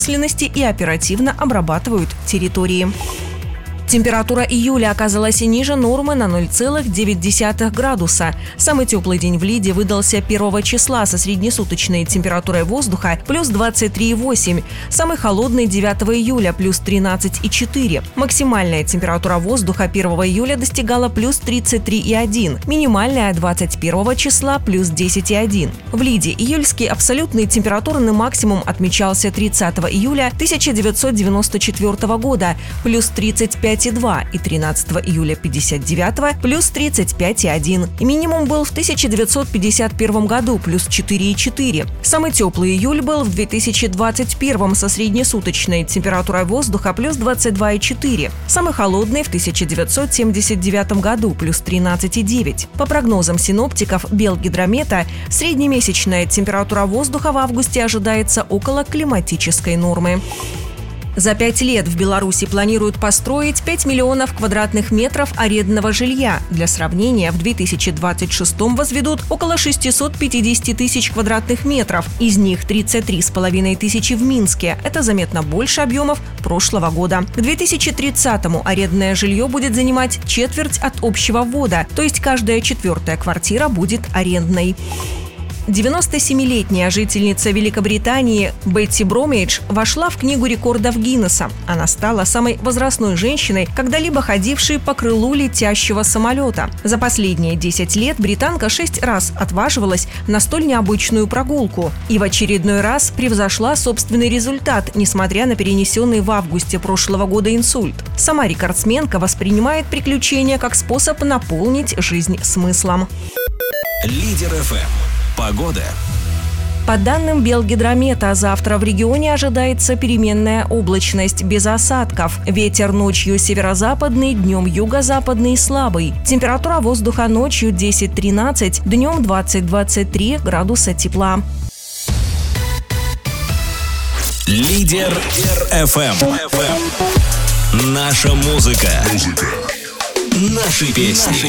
и оперативно обрабатывают территории. Температура июля оказалась ниже нормы на 0,9 градуса. Самый теплый день в Лиде выдался 1 числа со среднесуточной температурой воздуха плюс 23,8. Самый холодный 9 июля плюс 13,4. Максимальная температура воздуха 1 июля достигала плюс 33,1. Минимальная 21 числа плюс 10,1. В Лиде июльский абсолютный температурный максимум отмечался 30 июля 1994 года плюс 35,2 и 13 июля 59 плюс 35,1. Минимум был в 1951 году плюс 4,4. Самый теплый июль был в 2021 со среднесуточной температурой воздуха плюс 22,4. Самый холодный в 1979 году плюс 13,9. По прогнозам синоптиков Белгидромета, среднемесячная температура воздуха в августе ожидается около климатической нормы. За 5 лет в Беларуси планируют построить 5 миллионов квадратных метров арендного жилья. Для сравнения, в 2026 возведут около 650 тысяч квадратных метров. Из них 33,5 тысячи в Минске. Это заметно больше объемов прошлого года. К 2030-му арендное жилье будет занимать четверть от общего ввода, то есть каждая 4-я квартира будет арендной. 97-летняя жительница Великобритании Бетти Бромейдж вошла в Книгу рекордов Гиннесса. Она стала самой возрастной женщиной, когда-либо ходившей по крылу летящего самолета. За последние 10 лет британка 6 раз отваживалась на столь необычную прогулку и в очередной раз превзошла собственный результат, несмотря на перенесенный в августе прошлого года инсульт. Сама рекордсменка воспринимает приключения как способ наполнить жизнь смыслом. Лидер ФМ. Погода. По данным Белгидромета, завтра в регионе ожидается переменная облачность без осадков. Ветер ночью северо-западный, днем юго-западный слабый. Температура воздуха ночью 10-13, днем 20-23 градуса тепла. Лидер ФМ. Наша музыка. Наши песни.